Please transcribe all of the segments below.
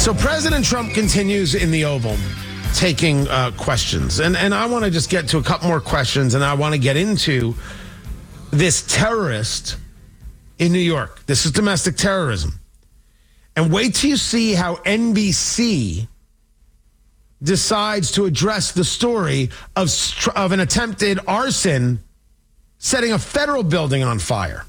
So President Trump continues in the Oval taking questions. And I want to just get to a couple more questions, and I want to get into this terrorist in New York. This is domestic terrorism. And wait till you see how NBC decides to address the story of an attempted arson setting a federal building on fire.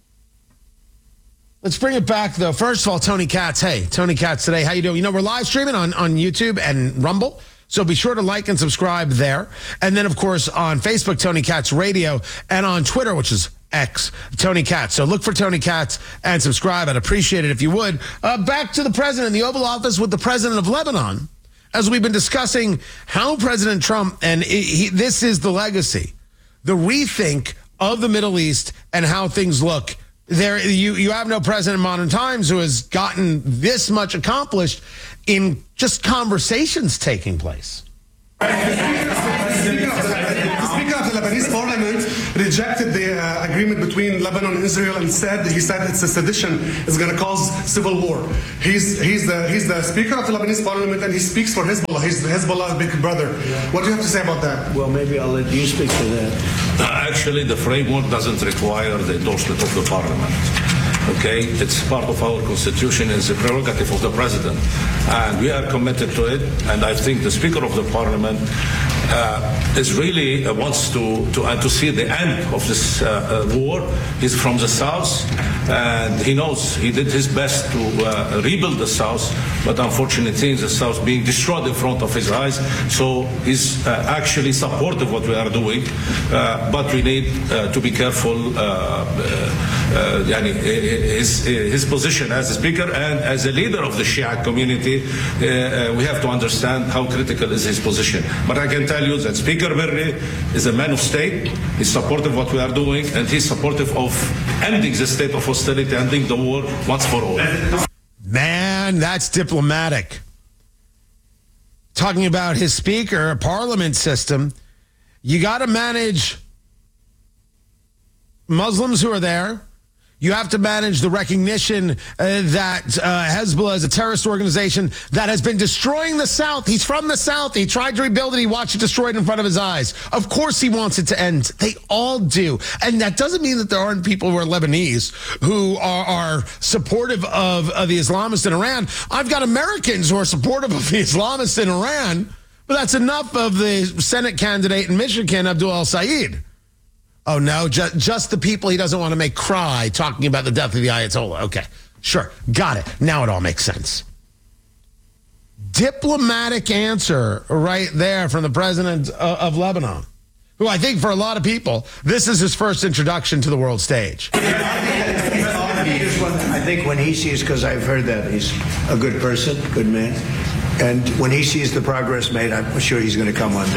Let's bring it back, though. First of all, Tony Katz. Hey, Tony Katz today. How you doing? You know, we're live streaming on YouTube and Rumble, so be sure to like and subscribe there. And then, of course, on Facebook, Tony Katz Radio, and on Twitter, which is X, Tony Katz. So look for Tony Katz and subscribe. I'd appreciate it if you would. Back to the president in the Oval Office with the president of Lebanon, as we've been discussing how President Trump, and this is the legacy, the rethink of the Middle East and how things look. There, you have no president in modern times who has gotten this much accomplished in just conversations taking place. The Speaker of the Lebanese Parliament rejected the agreement between Lebanon and Israel and said it's a sedition. It's going to cause civil war. He's the Speaker of the Lebanese Parliament, and he speaks for Hezbollah. He's the Hezbollah big brother. What do you have to say about that? Well, maybe I'll let you speak to that. Actually, the framework doesn't require the endorsement of the Parliament. Okay, it's part of our constitution. It's a prerogative of the president, and we are committed to it. And I think the Speaker of the Parliament is really wants to see the end of this war. He's from the south, and he knows he did his best to rebuild the south, but unfortunately the south being destroyed in front of his eyes. So he's actually supportive of what we are doing, but we need to be careful. His position as a speaker and as a leader of the Shia community, we have to understand how critical is his position. But I can tell you that Speaker Berri is a man of state. He's supportive of what we are doing, and he's supportive of ending the state of hostility, ending the war once for all. Man, that's diplomatic. Talking about his speaker, a parliament system, you got to manage Muslims who are there. You have to manage the recognition that Hezbollah is a terrorist organization that has been destroying the South. He's from the South. He tried to rebuild it. He watched it destroyed in front of his eyes. Of course he wants it to end. They all do. And that doesn't mean that there aren't people who are Lebanese who are supportive of the Islamists in Iran. I've got Americans who are supportive of the Islamists in Iran, but that's enough of the Senate candidate in Michigan, Abdul El-Sayed. Oh, no, just the people he doesn't want to make cry talking about the death of the Ayatollah. Okay, sure, got it. Now it all makes sense. Diplomatic answer right there from the president of Lebanon, who I think for a lot of people, this is his first introduction to the world stage. I think when he sees, because I've heard that, he's a good person, good man, and when he sees the progress made, I'm sure he's going to come on.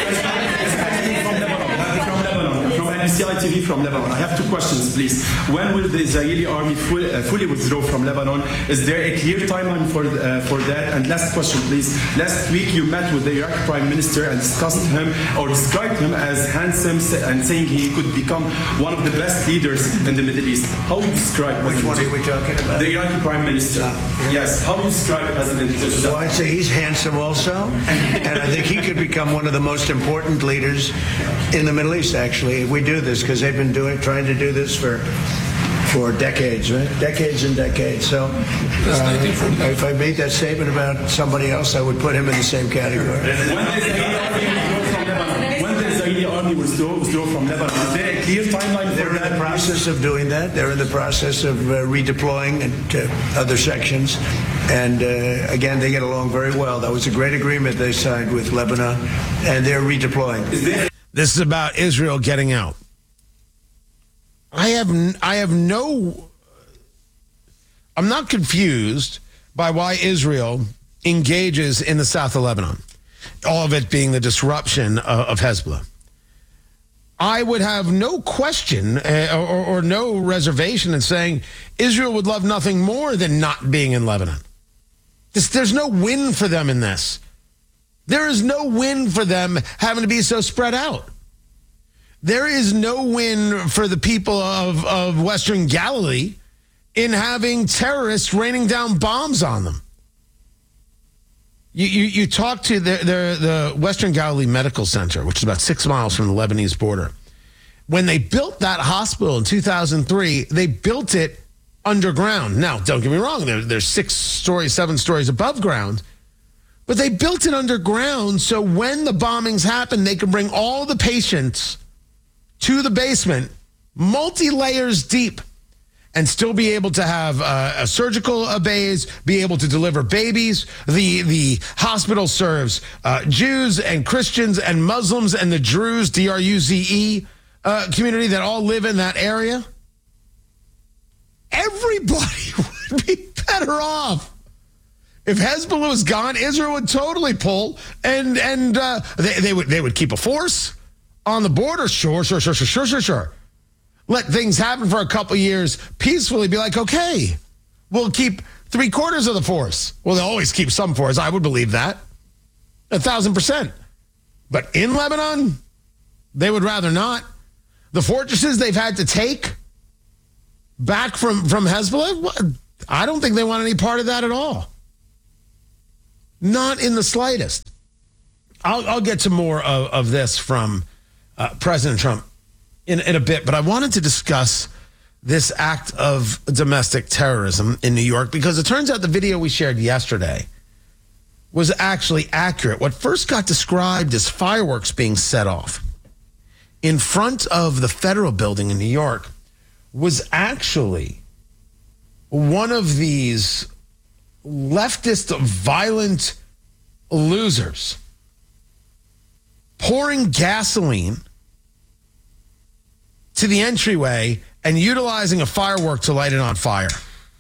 CITV from Lebanon. I have two questions, please. When will the Israeli army fully withdraw from Lebanon? Is there a clear timeline for that? And last question, please. Last week you met with the Iraqi Prime Minister and discussed him or described him as handsome and saying he could become one of the best leaders in the Middle East. How do you describe Which one are we talking about? the Iraqi Prime Minister? Yes. How do you describe it as an individual? So I'd say he's handsome also, and I think he could become one of the most important leaders in the Middle East, actually, if we do this, because they've been trying to do this for decades, right? Decades and decades. So if I made that statement about somebody else, I would put him in the same category. When the Israeli army withdraw from Lebanon, is there a clear timeline for They're in the process of doing that. They're in the process of redeploying to other sections. And again, they get along very well. That was a great agreement they signed with Lebanon, and they're redeploying. This is about Israel getting out. I'm not confused by why Israel engages in the south of Lebanon, all of it being the disruption of Hezbollah. I would have no question or no reservation in saying Israel would love nothing more than not being in Lebanon. There's no win for them in this. There is no win for them having to be so spread out. There is no win for the people of Western Galilee in having terrorists raining down bombs on them. You talk to the Western Galilee Medical Center, which is about 6 miles from the Lebanese border. When they built that hospital in 2003, they built it underground. Now, don't get me wrong, there's 6 stories, 7 stories above ground, but they built it underground so when the bombings happen, they can bring all the patients to the basement, multi-layers deep, and still be able to have a surgical bays, be able to deliver babies. The hospital serves Jews and Christians and Muslims and the Druze, D-R-U-Z-E, community that all live in that area. Everybody would be better off. If Hezbollah was gone, Israel would totally pull, and they would keep a force on the border. Sure. Let things happen for a couple of years peacefully. Be like, okay, we'll keep 3/4 of the force. Well, they'll always keep some force. I would believe that 1,000%. But in Lebanon, they would rather not. The fortresses they've had to take back from Hezbollah, I don't think they want any part of that at all. Not in the slightest. I'll get to more of this from President Trump in a bit, but I wanted to discuss this act of domestic terrorism in New York because it turns out the video we shared yesterday was actually accurate. What first got described as fireworks being set off in front of the federal building in New York was actually one of these leftist violent losers pouring gasoline to the entryway and utilizing a firework to light it on fire.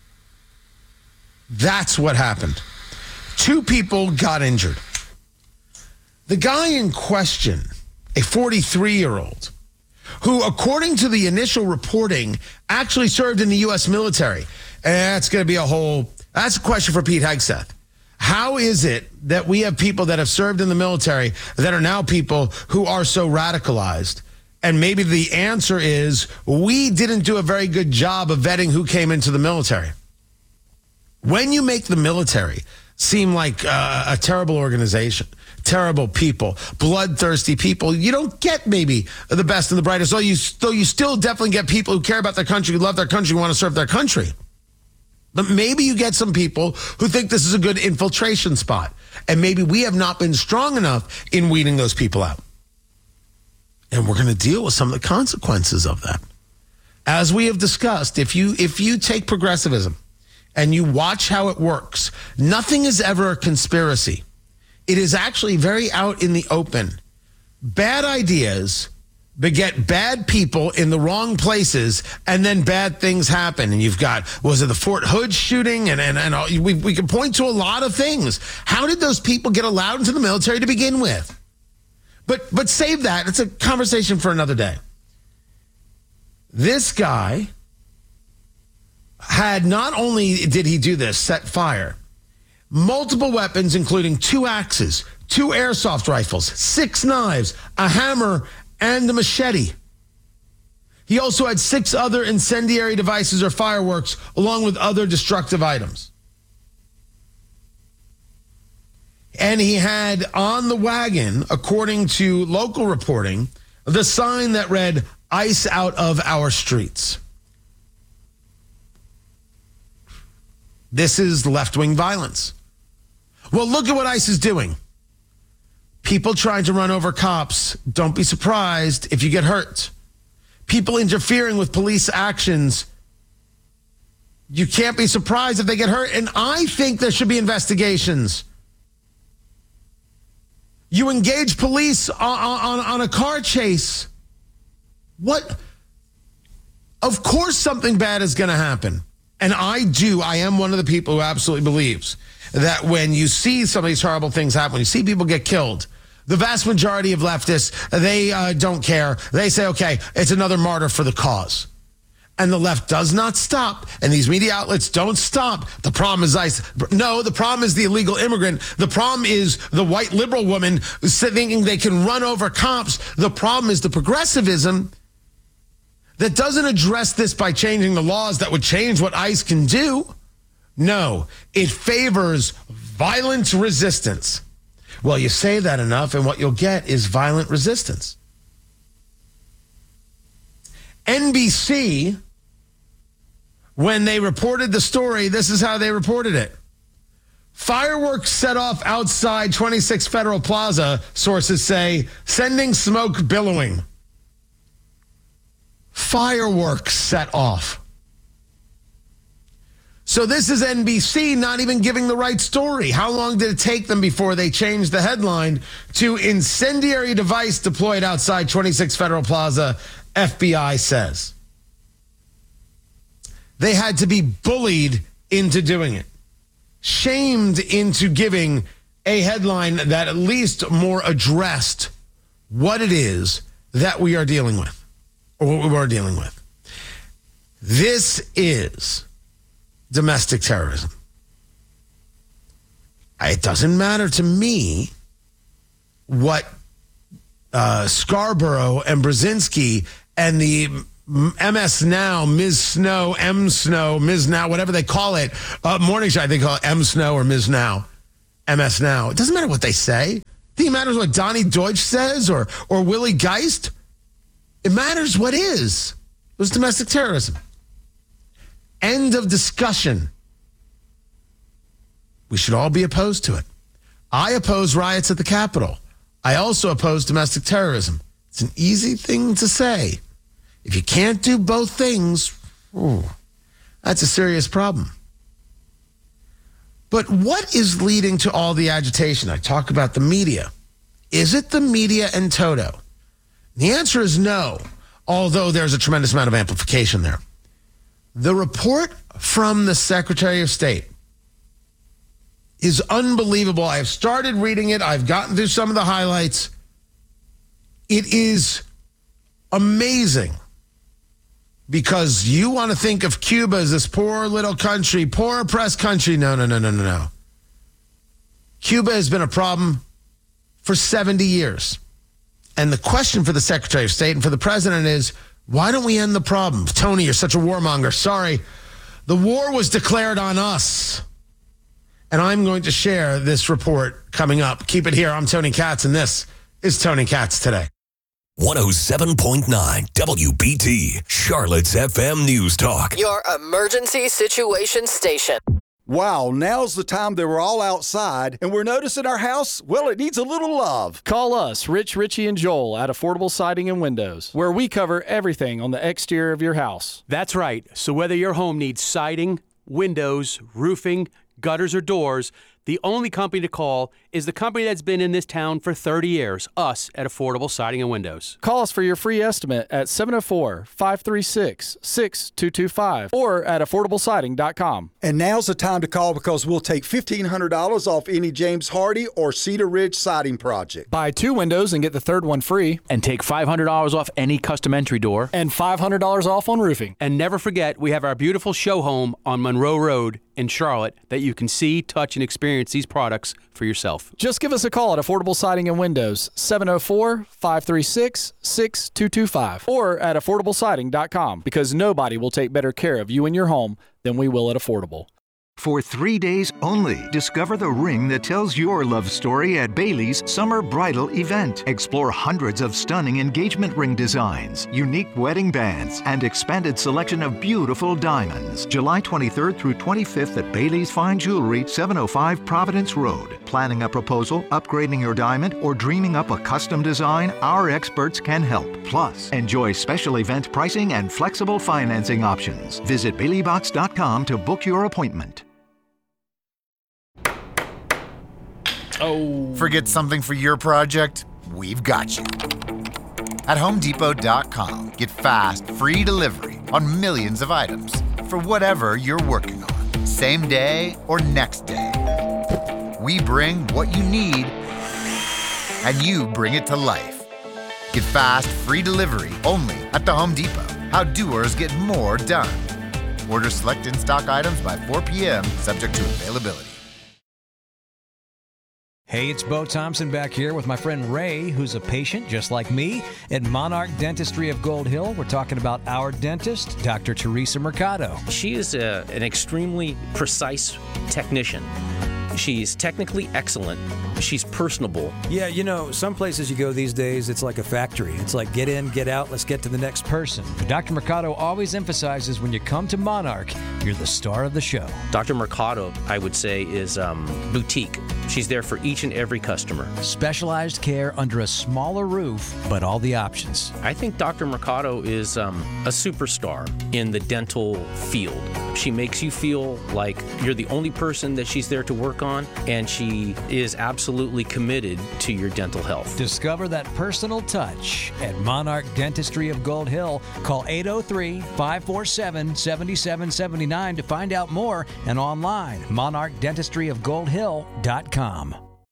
That's what happened. 2 people got injured. The guy in question, a 43-year-old, who, according to the initial reporting, actually served in the U.S. military. And that's going to be that's a question for Pete Hegseth. How is it that we have people that have served in the military that are now people who are so radicalized? And maybe the answer is we didn't do a very good job of vetting who came into the military. When you make the military seem like a terrible organization, terrible people, bloodthirsty people, you don't get maybe the best and the brightest. Though you still definitely get people who care about their country, who love their country, who want to serve their country. But maybe you get some people who think this is a good infiltration spot. And maybe we have not been strong enough in weeding those people out. And we're going to deal with some of the consequences of that. As we have discussed, if you take progressivism and you watch how it works, nothing is ever a conspiracy. It is actually very out in the open. Bad ideas beget bad people in the wrong places, and then bad things happen. And you've got, was it the Fort Hood shooting? And we can point to a lot of things. How did those people get allowed into the military to begin with? But save that. It's a conversation for another day. This guy had, not only did he do this, set fire, multiple weapons, including 2 axes, 2 airsoft rifles, 6 knives, a hammer, and a machete. He also had 6 other incendiary devices or fireworks, along with other destructive items. And he had on the wagon, according to local reporting, the sign that read, "Ice out of our streets." This is left-wing violence. Well, look at what ICE is doing. People trying to run over cops, don't be surprised if you get hurt. People interfering with police actions, you can't be surprised if they get hurt. And I think there should be investigations. You engage police on a car chase. What? Of course something bad is going to happen. And I am one of the people who absolutely believes that when you see some of these horrible things happen, when you see people get killed, the vast majority of leftists, they don't care. They say, okay, it's another martyr for the cause. And the left does not stop. And these media outlets don't stop. The problem is ICE. No, the problem is the illegal immigrant. The problem is the white liberal woman thinking they can run over cops. The problem is the progressivism that doesn't address this by changing the laws that would change what ICE can do. No, it favors violent resistance. Well, you say that enough, and what you'll get is violent resistance. NBC, when they reported the story, this is how they reported it. Fireworks set off outside 26 Federal Plaza, sources say, sending smoke billowing. Fireworks set off. So this is NBC not even giving the right story. How long did it take them before they changed the headline to incendiary device deployed outside 26 Federal Plaza, FBI says? They had to be bullied into doing it, shamed into giving a headline that at least more addressed what it is that we are dealing with, or what we were dealing with. This is domestic terrorism. It doesn't matter to me what Scarborough and Brzezinski and the MS Now, Ms. Snow, M. Snow, Ms. Now, whatever they call it, morning show, I think call it M. Snow or Ms. Now, MS Now. It doesn't matter what they say. I think it matters what Donnie Deutsch says or Willie Geist. It matters what is. It was domestic terrorism. End of discussion. We should all be opposed to it. I oppose riots at the Capitol. I also oppose domestic terrorism. It's an easy thing to say. If you can't do both things, that's a serious problem. But what is leading to all the agitation? I talk about the media. Is it the media and Toto? The answer is no, although there's a tremendous amount of amplification there. The report from the Secretary of State is unbelievable. I have started reading it. I've gotten through some of the highlights. It is amazing because you want to think of Cuba as this poor little country, poor oppressed country. No. Cuba has been a problem for 70 years. And the question for the Secretary of State and for the president is, why don't we end the problem? Tony, you're such a warmonger. Sorry. The war was declared on us. And I'm going to share this report coming up. Keep it here. I'm Tony Katz, and this is Tony Katz Today. 107.9 WBT, Charlotte's FM News Talk. Your emergency situation station. Wow, now's the time that we're all outside and we're noticing our house, well, it needs a little love. Call us, Rich, Richie, and Joel at Affordable Siding and Windows, where we cover everything on the exterior of your house. That's right. So whether your home needs siding, windows, roofing, gutters, or doors, the only company to call is the company that's been in this town for 30 years, us at Affordable Siding and Windows. Call us for your free estimate at 704-536-6225 or at affordablesiding.com. And now's the time to call because we'll take $1,500 off any James Hardy or Cedar Ridge siding project. Buy 2 windows and get the third one free. And take $500 off any custom entry door. And $500 off on roofing. And never forget, we have our beautiful show home on Monroe Road in Charlotte that you can see, touch, and experience these products for yourself. Just give us a call at Affordable Siding and Windows, 704-536-6225 or at affordablesiding.com because nobody will take better care of you and your home than we will at Affordable. For 3 days only, discover the ring that tells your love story at Bailey's Summer Bridal Event. Explore hundreds of stunning engagement ring designs, unique wedding bands, and expanded selection of beautiful diamonds. July 23rd through 25th at Bailey's Fine Jewelry, 705 Providence Road. Planning a proposal, upgrading your diamond, or dreaming up a custom design, our experts can help. Plus, enjoy special event pricing and flexible financing options. Visit BaileyBox.com to book your appointment. Oh. Forget something for your project? We've got you. At HomeDepot.com, get fast, free delivery on millions of items for whatever you're working on, same day or next day. We bring what you need, and you bring it to life. Get fast, free delivery only at the Home Depot. How doers get more done. Order select in-stock items by 4 p.m., subject to availability. Hey, it's Bo Thompson back here with my friend Ray, who's a patient just like me at Monarch Dentistry of Gold Hill. We're talking about our dentist, Dr. Teresa Mercado. She is an extremely precise technician. She's technically excellent. She's personable. Yeah, you know, some places you go these days, it's like a factory. It's like get in, get out, let's get to the next person. But Dr. Mercado always emphasizes when you come to Monarch, you're the star of the show. Dr. Mercado, I would say, is boutique. She's there for each and every customer. Specialized care under a smaller roof, but all the options. I think Dr. Mercado is a superstar in the dental field. She makes you feel like you're the only person that she's there to work on, and she is absolutely committed to your dental health. Discover that personal touch at Monarch Dentistry of Gold Hill. Call 803-547-7779 to find out more, and online, monarchdentistryofgoldhill.com.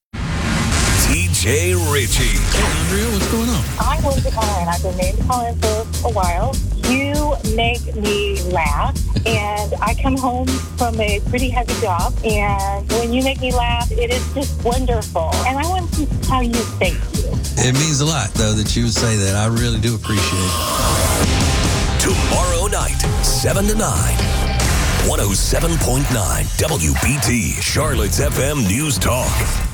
TJ Ritchie. Hey, Andrea, what's going on? I'm Lindsay Conner, I've been named to call in for a while. You make me laugh, and I come home from a pretty heavy job, and when you make me laugh, it is just wonderful. And I want to tell you thank you. It means a lot, though, that you would say that. I really do appreciate it. Tomorrow night, 7 to 9. 107.9 WBT, Charlotte's FM News Talk.